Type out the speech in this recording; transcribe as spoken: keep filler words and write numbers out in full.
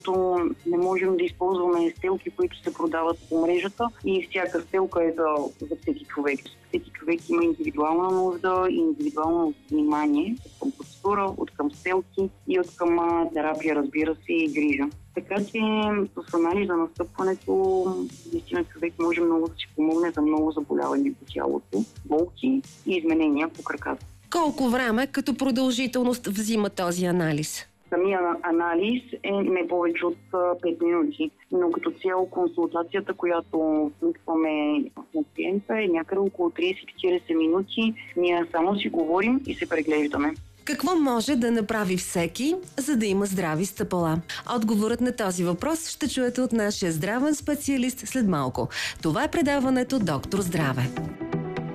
защото не можем да използваме стелки, които се продават по мрежата и всяка стелка е за, за всеки човек. Всеки човек има индивидуална нужда и индивидуално внимание от към процедура, от към стелки и от към терапия, разбира се, и грижа. Така че с анализа на стъпването наистина човек може много да си помогне за много заболявания по тялото, болки и изменения по краката. Колко време като продължителност взима този анализ? Самия анализ е не повече от пет минути, но като цяло консултацията, която включваме на клиента, е някъде около трийсет до четирийсет минути. Ние само си говорим и се преглеждаме. Какво може да направи всеки, за да има здрави стъпала? Отговорът на този въпрос ще чуете от нашия здравен специалист след малко. Това е предаването Доктор Здраве.